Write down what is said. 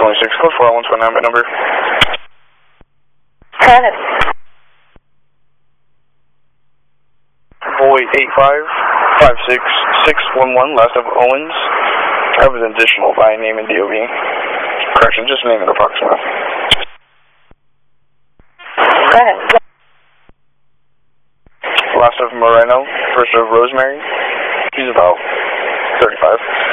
26, code 41129, number. Go ahead. Void 85-56611, last of Owens. I have an additional by name and DOB. Correction, just name and approximate. Go ahead. Last of Moreno, first of Rosemary. He's about 35.